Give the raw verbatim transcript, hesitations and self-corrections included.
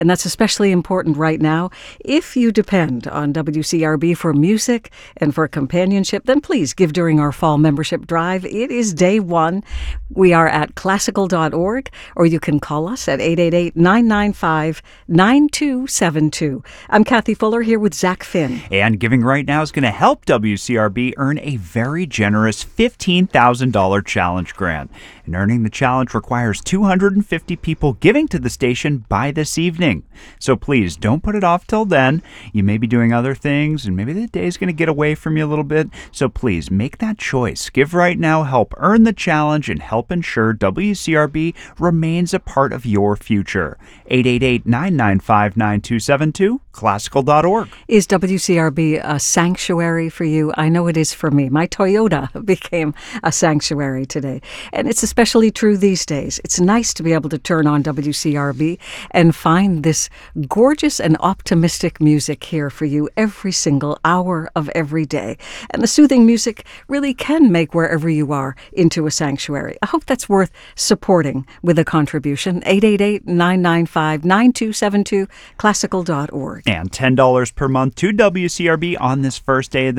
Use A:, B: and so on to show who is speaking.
A: And that's especially important right now. If you depend on W C R B for music and for companionship, then please give during our fall membership drive. It is day one. We are at classical dot org, or you can call us at eight eight eight, nine nine five, nine two seven two. I'm Kathy Fuller here with Zach Finn.
B: And giving right now is going to help W C R B earn a very generous fifteen thousand dollars challenge grant. And earning the challenge requires two hundred fifty people giving to the station by this evening. So please don't put it off till then. You may be doing other things and maybe the day is going to get away from you a little bit. So please make that choice. Give right now, help earn the challenge, and help ensure W C R B remains a part of your future. eight eight eight, nine nine five, nine two seven two, classical dot org.
A: Is W C R B a sanctuary for you? I know it is for me. My Toyota became a sanctuary today. And it's especially true these days. It's nice to be able to turn on W C R B and find this gorgeous and optimistic music here for you every single hour of every day. And the soothing music really can make wherever you are into a sanctuary. I hope that's worth supporting with a contribution. eight eight eight, nine nine five, nine two seven two, classical dot org.
B: And ten dollars per month to W C R B on this first day of the